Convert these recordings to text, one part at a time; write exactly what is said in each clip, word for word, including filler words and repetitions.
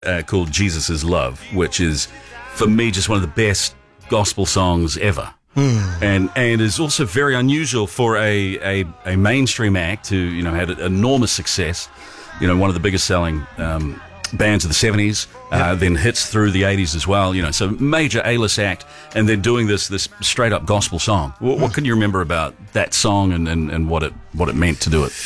uh, called Jesus is Love, which is, for me, just one of the best gospel songs ever. Mm. And and is also very unusual for a, a, a mainstream act who, you know, had enormous success. You know, one of the biggest selling um, bands of the seventies, uh, yep. then hits through the eighties as well. You know, so major A-list act, and then doing this this straight up gospel song. What, what can you remember about that song and, and, and what it what it meant to do it?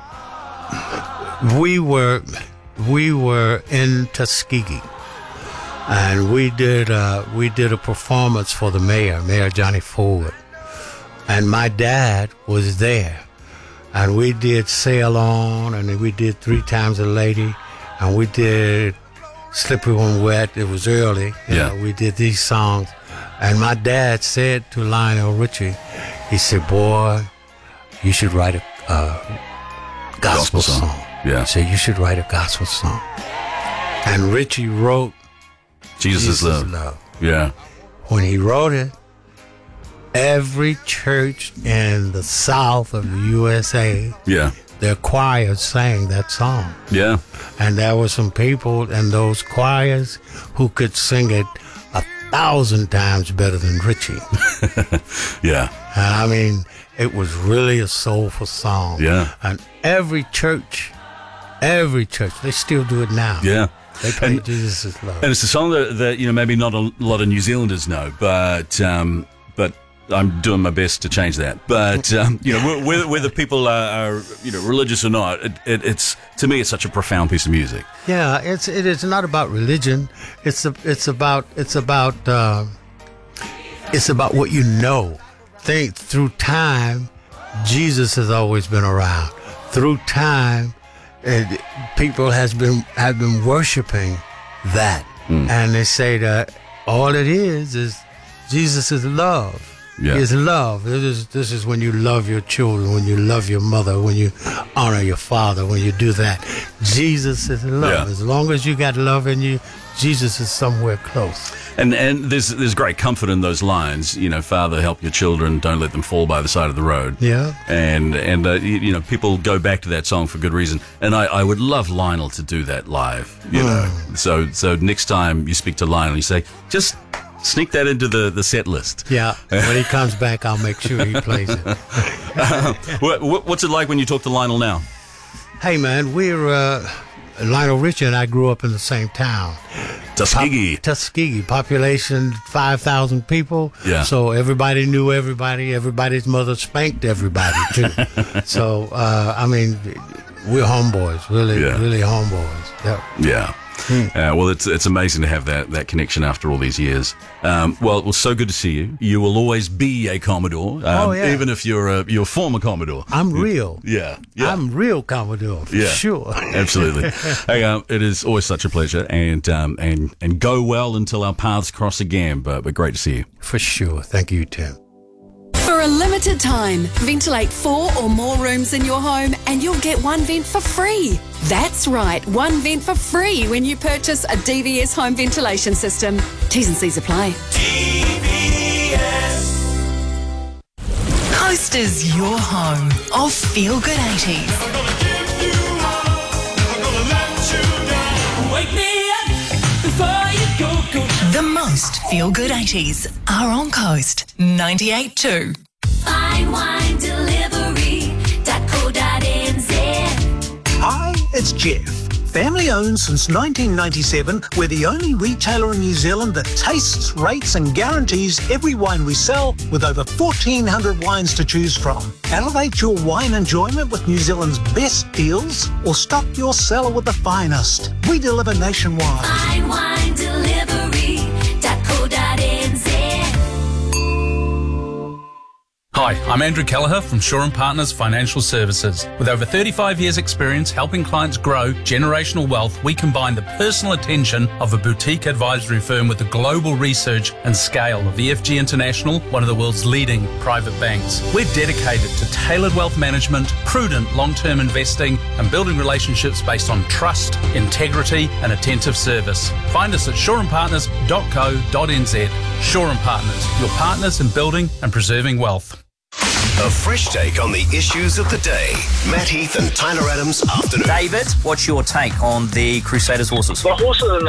We were we were in Tuskegee. And we did uh, we did a performance for the mayor, Mayor Johnny Ford, and my dad was there, and we did Sail On, and we did Three Times a Lady, and we did Slippery When Wet. It was early, you yeah. know, we did these songs, and my dad said to Lionel Richie, he said, "Boy, you should write a uh, gospel, gospel song." song. Yeah, he said, "You should write a gospel song," and Richie wrote Jesus, Jesus is love. is Love. Yeah. When he wrote it, every church in the South of the U S A, yeah, their choirs sang that song. Yeah. And there were some people in those choirs who could sing it a thousand times better than Richie. Yeah. And I mean, it was really a soulful song. Yeah. And every church, every church, they still do it now. Yeah. They play and, Jesus is Love. And it's a song that, that, you know, maybe not a lot of New Zealanders know, but um, but I'm doing my best to change that. But, um, you know, whether, whether people are, are, you know, religious or not, it, it, it's, to me, it's such a profound piece of music. Yeah, it's, it is not about religion. It's, a, it's about, it's about, uh, it's about what you know. Think through time, Jesus has always been around. Through time, it, people has been have been worshiping that, mm. and they say that all it is is Jesus is love. Yeah. Is love. This is this is when you love your children, when you love your mother, when you honor your father, when you do that. Jesus is love. Yeah. As long as you got love in you, Jesus is somewhere close. And and there's there's great comfort in those lines. You know, Father, help your children, don't let them fall by the side of the road. Yeah. And and uh, you, you know, people go back to that song for good reason. And I, I would love Lionel to do that live. You mm. know, so so next time you speak to Lionel, you say, just sneak that into the, the set list. Yeah. When he comes back, I'll make sure he plays it. uh, what, what's it like when you talk to Lionel now? Hey, man, we're uh, Lionel Richie and I grew up in the same town. Tuskegee. Pop- Tuskegee, population five thousand people. Yeah. So everybody knew everybody. Everybody's mother spanked everybody, too. So, uh, I mean, we're homeboys, really, yeah. really homeboys. Yeah. Yeah. Hmm. Uh, well, it's it's amazing to have that, that connection after all these years. Um, well, it was so good to see you. You will always be a Commodore, um, oh, yeah. even if you're a, you're a former Commodore. I'm real. Yeah, yeah. I'm real Commodore, for yeah, sure. Absolutely. Hey, um, it is always such a pleasure, and um, and and go well until our paths cross again. But but great to see you. For sure. Thank you, Tim. For a limited time, ventilate four or more rooms in your home and you'll get one vent for free. That's right, one vent for free when you purchase a D V S home ventilation system. T's and C's apply. D V S. Coast is your home of Feel Good eighties. I'm gonna give you all, I'm gonna let you down. Wake me up before you go, go. The most Feel Good eighties are on Coast ninety-eight point two. Fine Wine Delivery dot co dot n z. Hi, it's Jeff. Family owned since nineteen ninety-seven, we're the only retailer in New Zealand that tastes, rates and guarantees every wine we sell with over fourteen hundred wines to choose from. Elevate your wine enjoyment with New Zealand's best deals or stock your cellar with the finest. We deliver nationwide. Fine Wine Delivery dot co dot n z. Hi, I'm Andrew Kelleher from Shaw and Partners Financial Services. With over thirty-five years experience helping clients grow generational wealth, we combine the personal attention of a boutique advisory firm with the global research and scale of E F G International, one of the world's leading private banks. We're dedicated to tailored wealth management, prudent long-term investing, and building relationships based on trust, integrity, and attentive service. Find us at shaw and partners dot co dot n z. Shaw and Partners, your partners in building and preserving wealth. A fresh take on the issues of the day. Matt Heath and Tyler Adams, afternoon. David, what's your take on the Crusaders horses? The horses